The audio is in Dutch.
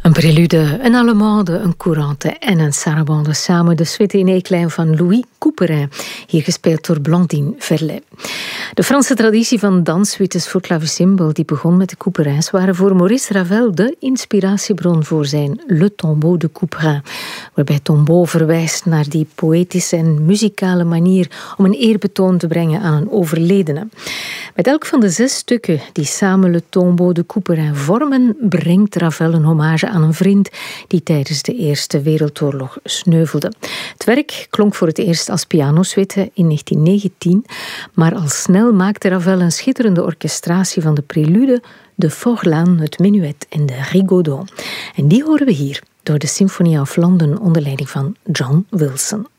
Een prelude, een allemande, een courante en een sarabande samen. De suite in éclin van Louis Couperin, hier gespeeld door Blandine Verlet. De Franse traditie van danssuites voor clavecimbal, die begon met de Couperins, waren voor Maurice Ravel de inspiratiebron voor zijn Le Tombeau de Couperin, waarbij tombeau verwijst naar die poëtische en muzikale manier om een eerbetoon te brengen aan een overledene. Met elk van de 6 stukken die samen Le Tombeau de Couperin vormen, brengt Ravel een hommage aan een vriend die tijdens de Eerste Wereldoorlog sneuvelde. Het werk klonk voor het eerst als pianosuite in 1919, maar al snel maakte Ravel een schitterende orchestratie van de prelude, de Forlane, het menuet en de Rigaudon. En die horen we hier door de Symphony of London onder leiding van John Wilson.